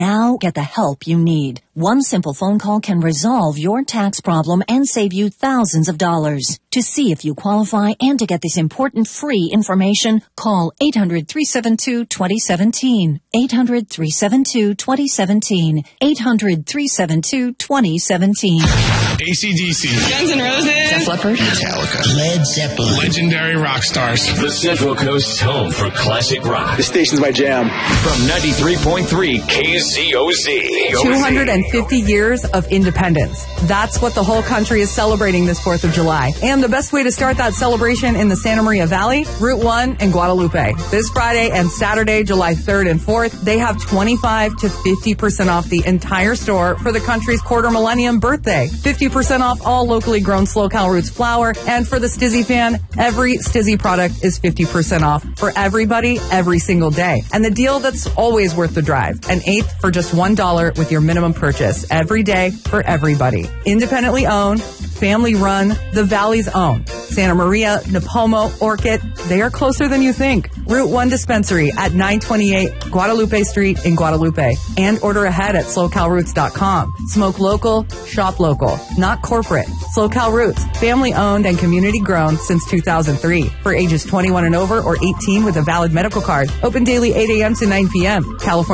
Now get the help you need. One simple phone call can resolve your tax problem and save you thousands of dollars. To see if you qualify and to get this important free information, call 800-372-2017. 800-372-2017. 800-372-2017. AC/DC. Guns N' Roses. Def Leppard. Metallica. Led Zeppelin. Legendary rock stars. The Central Coast's home for classic rock. This station's my jam. From 93.3 KZOZ. 250 years of independence. That's what the whole country is celebrating this 4th of July. And the best way to start that celebration in the Santa Maria Valley, Route 1 in Guadalupe. This Friday and Saturday, July 3rd and 4th, they have 25 to 50% off the entire store for the country's quarter millennium birthday. 50% off all locally grown SoCal Roots flour. And for the Stizzy fan, every Stizzy product is 50% off for everybody every single day. And the deal that's always worth the drive, an eighth for just $1 with your minimum purchase every day for everybody. Independently owned, family run, the Valley's own. Santa Maria, Napomo, Orchid, they are closer than you think. Route 1 dispensary at 928 Guadalupe Street in Guadalupe. And order ahead at SoCalRoots.com. Smoke local, shop local, not corporate. SoCal Roots, family owned and community grown since 2003. For ages 21 and over or 18 with a valid medical card. Open daily 8 a.m. to 9 p.m. California